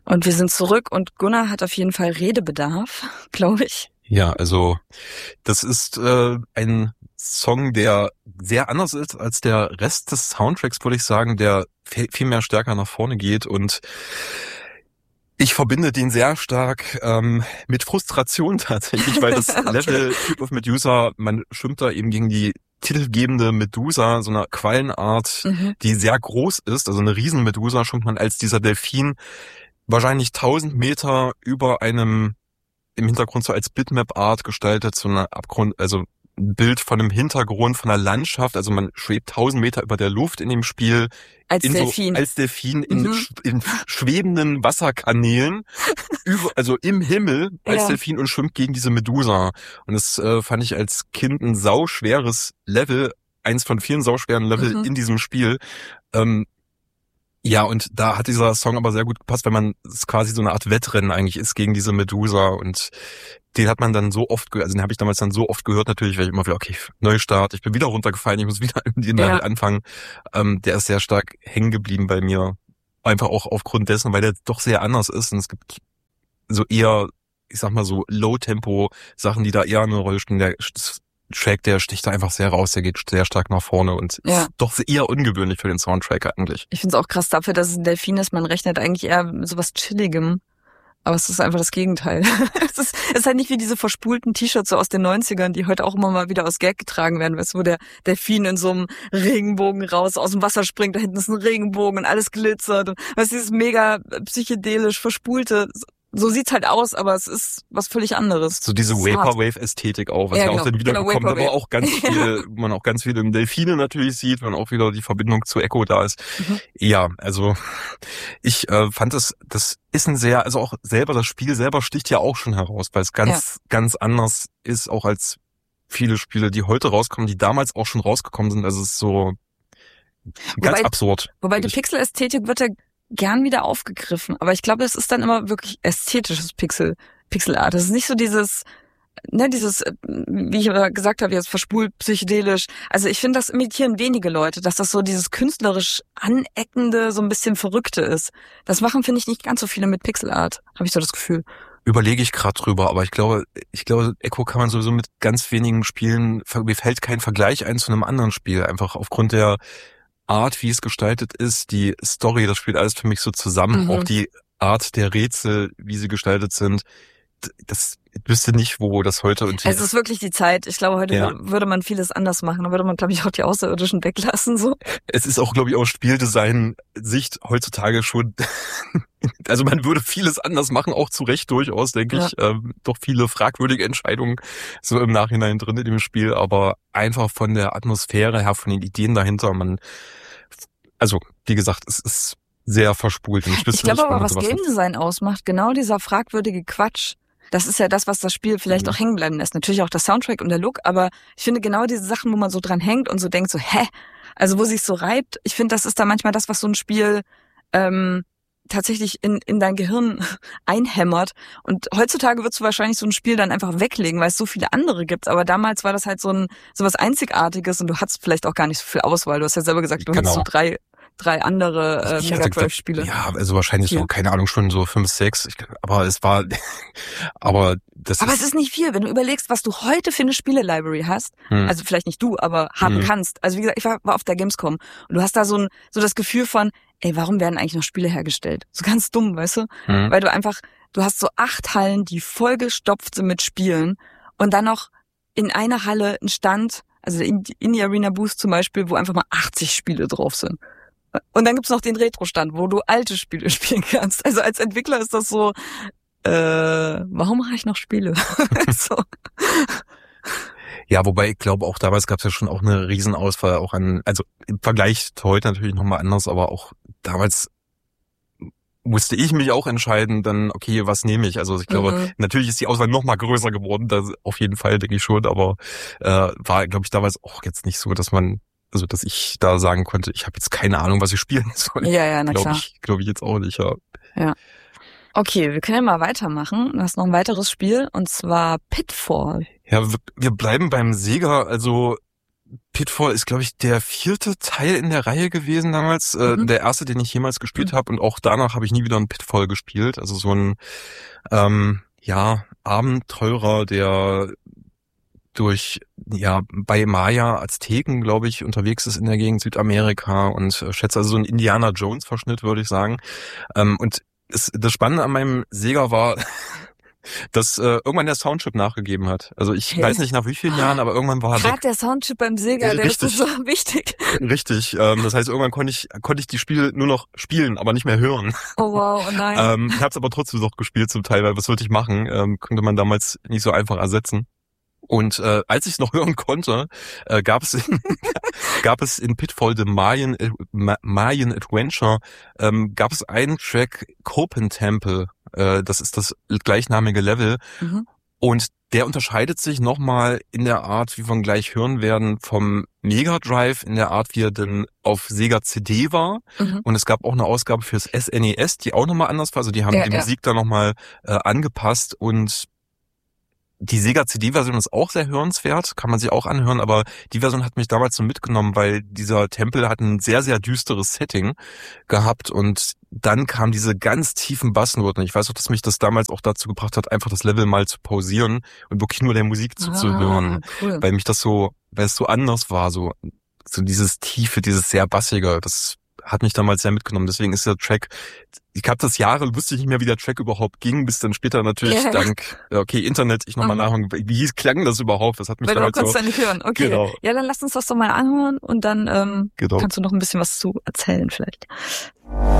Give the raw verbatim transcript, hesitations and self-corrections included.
Und wir sind zurück und Gunnar hat auf jeden Fall Redebedarf, glaube ich. Ja, also das ist äh, ein Song, der sehr anders ist als der Rest des Soundtracks, würde ich sagen, der viel, viel mehr stärker nach vorne geht und ich verbinde den sehr stark ähm, mit Frustration tatsächlich, weil das Okay. Level Type of Medusa, man schwimmt da eben gegen die titelgebende Medusa, so eine Quallenart, Mhm. die sehr groß ist, also eine Riesen-Medusa schwimmt man als dieser Delfin wahrscheinlich tausend Meter über einem, im Hintergrund so als Bitmap-Art gestaltet, so eine Abgrund, also ein Bild von einem Hintergrund, von einer Landschaft, also man schwebt tausend Meter über der Luft in dem Spiel. Als in Delfin. So, als Delfin in, Mhm. sch- in schwebenden Wasserkanälen, über, also im Himmel als Ja. Delfin und schwimmt gegen diese Medusa. Und das äh, fand ich als Kind ein sauschweres Level, eins von vielen sauschweren Level Mhm. in diesem Spiel. Ähm, ja, und da hat dieser Song aber sehr gut gepasst, weil man es quasi so eine Art Wettrennen eigentlich ist gegen diese Medusa und den hat man dann so oft gehört, also den habe ich damals dann so oft gehört natürlich, weil ich immer wieder, okay, Neustart, ich bin wieder runtergefallen, ich muss wieder in den Ja. Level anfangen. Ähm, der ist sehr stark hängen geblieben bei mir. Einfach auch aufgrund dessen, weil der doch sehr anders ist und es gibt so eher, ich sag mal so Low-Tempo-Sachen, die da eher eine Rolle spielen. Der Track, der sticht da einfach sehr raus, der geht sehr stark nach vorne und Ja. ist doch eher ungewöhnlich für den Soundtrack eigentlich. Ich finde es auch krass dafür, dass es ein Delfin ist. Man rechnet eigentlich eher mit sowas Chilligem. Aber es ist einfach das Gegenteil. es, ist, es ist halt nicht wie diese verspulten T-Shirts so aus den neunzigern, die heute auch immer mal wieder aus Gag getragen werden, weißt du, wo der Delfin in so einem Regenbogen raus aus dem Wasser springt, da hinten ist ein Regenbogen und alles glitzert. Und, weißt du, dieses mega psychedelisch verspulte, so sieht's halt aus, aber es ist was völlig anderes. So diese Es ist hart. Vaporwave-Ästhetik auch, was Ja, ja, genau. auch dann wieder Genau, bekommt, aber Vaporwave. auch ganz viele, wo man auch ganz viele Delfine natürlich sieht, wenn auch wieder die Verbindung zu Echo da ist. Mhm. Ja, also ich äh, fand es, das ist ein sehr, also auch selber, das Spiel selber sticht ja auch schon heraus, weil es ganz, ganz anders ist, auch als viele Spiele, die heute rauskommen, die damals auch schon rausgekommen sind. Also es ist so ganz Wobei- absurd. Wobei die Ich- Pixel-Ästhetik wird ja gern wieder aufgegriffen. Aber ich glaube, es ist dann immer wirklich ästhetisches Pixel, Pixelart. Es ist nicht so dieses, ne, dieses, äh, wie ich aber gesagt habe, jetzt verspult, psychedelisch. Also ich finde, das imitieren wenige Leute, dass das so dieses künstlerisch aneckende, so ein bisschen Verrückte ist. Das machen, finde ich, nicht ganz so viele mit Pixelart, habe ich so das Gefühl. Überlege ich gerade drüber, aber ich glaube, ich glaube, Echo kann man sowieso mit ganz wenigen Spielen, mir fällt kein Vergleich ein zu einem anderen Spiel, einfach aufgrund der Art, wie es gestaltet ist, die Story, das spielt alles für mich so zusammen, Mhm. auch die Art der Rätsel, wie sie gestaltet sind, d- das ich wüsste nicht, wo das heute und Es ist wirklich die Zeit. Ich glaube, heute Ja. würde, würde man vieles anders machen. Da würde man, glaube ich, auch die Außerirdischen weglassen, so. es ist auch, glaube ich, aus Spieldesign-Sicht heutzutage schon, also man würde vieles anders machen, auch zu Recht durchaus, denke Ja. ich. Ähm, doch viele fragwürdige Entscheidungen so im Nachhinein drin in dem Spiel, aber einfach von der Atmosphäre her, von den Ideen dahinter, man, also wie gesagt, es ist sehr verspult. Und ich Ich wüsste glaube nicht, aber, wenn man was sowas Game Design ausmacht, genau dieser fragwürdige Quatsch, das ist ja das, was das Spiel vielleicht Mhm. auch hängen bleiben lässt. Natürlich auch der Soundtrack und der Look, aber ich finde genau diese Sachen, wo man so dran hängt und so denkt, so, hä? Also wo sich so reibt, ich finde, das ist da manchmal das, was so ein Spiel ähm, tatsächlich in, in dein Gehirn einhämmert. Und heutzutage würdest du wahrscheinlich so ein Spiel dann einfach weglegen, weil es so viele andere gibt. Aber damals war das halt so ein so was Einzigartiges und du hattest vielleicht auch gar nicht so viel Auswahl. Du hast ja selber gesagt, du Genau. hattest so drei drei andere äh, Ich Mega hatte Drive Spiele. glaub- Ja, also wahrscheinlich Vier. so, keine Ahnung, schon so fünf, sechs. Ich, aber es war, aber das Aber ist, es ist nicht viel, wenn du überlegst, was du heute für eine Spiele-Library hast. Hm. Also vielleicht nicht du, aber haben Mhm. kannst. Also wie gesagt, ich war, war auf der Gamescom und du hast da so ein so das Gefühl von, ey, warum werden eigentlich noch Spiele hergestellt? So ganz dumm, weißt du? Hm. Weil du einfach, du hast so acht Hallen, die vollgestopft sind mit Spielen und dann noch in einer Halle ein Stand, also der Indie Arena Boost zum Beispiel, wo einfach mal achtzig Spiele drauf sind. Und dann gibt's noch den Retro-Stand, wo du alte Spiele spielen kannst. Also als Entwickler ist das so, äh, warum mache ich noch Spiele? so. Ja, wobei ich glaube, auch damals gab es ja schon auch eine Riesenauswahl auch an, also im Vergleich zu heute natürlich nochmal anders, aber auch damals musste ich mich auch entscheiden, dann, okay, was nehme ich? Also ich glaube, Mhm. natürlich ist die Auswahl noch mal größer geworden, das auf jeden Fall, denke ich schon, aber äh, war, glaube ich, damals auch jetzt nicht so, dass man, also dass ich da sagen konnte, ich habe jetzt keine Ahnung, was ich spielen soll. Ja, ja, na Glaube klar. ich, glaube ich jetzt auch nicht, ja. Okay, wir können ja mal weitermachen. Du hast noch ein weiteres Spiel und zwar Pitfall. Ja, wir, wir bleiben beim Sega, also Pitfall ist, glaube ich, der vierte Teil in der Reihe gewesen damals. Äh, Mhm. der erste, den ich jemals gespielt Mhm. habe. Und auch danach habe ich nie wieder einen Pitfall gespielt. Also so ein, ähm, ja, Abenteurer, der durch, ja, bei Maya, Azteken, glaube ich, unterwegs ist in der Gegend Südamerika und äh, schätze also so ein Indiana Jones Verschnitt, würde ich sagen. Ähm, und es, das Spannende an meinem Sega war, dass äh, irgendwann der Soundchip nachgegeben hat. Also ich Hey. weiß nicht nach wie vielen Jahren, aber irgendwann war Gerade der Soundchip beim Sega, der Richtig. ist so wichtig. Richtig. Ähm, das heißt, irgendwann konnte ich konnte ich die Spiele nur noch spielen, aber nicht mehr hören. Oh wow, oh nein. Ähm, ich habe es aber trotzdem noch gespielt zum Teil, weil was wollte ich machen? Ähm, konnte man damals nicht so einfach ersetzen. Und äh, als ich es noch hören konnte, äh, gab es in, gab es in Pitfall the Mayan, äh, Ma- Mayan Adventure ähm, gab es einen Track Copen Temple. Äh, das ist das gleichnamige Level. Mhm. Und der unterscheidet sich nochmal in der Art, wie wir gleich hören werden, vom Mega Drive, in der Art, wie er denn auf Sega C D war. Mhm. Und es gab auch eine Ausgabe fürs S N E S, die auch nochmal anders war. Also die haben Ja, die ja. Musik da nochmal äh, angepasst. Und die Sega C D-Version ist auch sehr hörenswert, kann man sich auch anhören, aber die Version hat mich damals so mitgenommen, weil dieser Tempel hat ein sehr, sehr düsteres Setting gehabt und dann kamen diese ganz tiefen Bassnoten. Ich weiß auch, dass mich das damals auch dazu gebracht hat, einfach das Level mal zu pausieren und wirklich nur der Musik zuzuhören, Ah, cool. weil mich das so, weil es so anders war, so, so dieses Tiefe, dieses sehr Bassige, das hat mich damals sehr mitgenommen. Deswegen ist der Track, ich habe das Jahre, wusste ich nicht mehr, wie der Track überhaupt ging, bis dann später natürlich Ja. dank, okay, Internet, ich nochmal Mhm. nachhören, wie hieß, klang das überhaupt? Das hat mich Weil du damals konntest so, ja nicht hören. Okay. Genau. Ja, dann lass uns das doch mal anhören und dann ähm, genau. kannst du noch ein bisschen was zu erzählen vielleicht.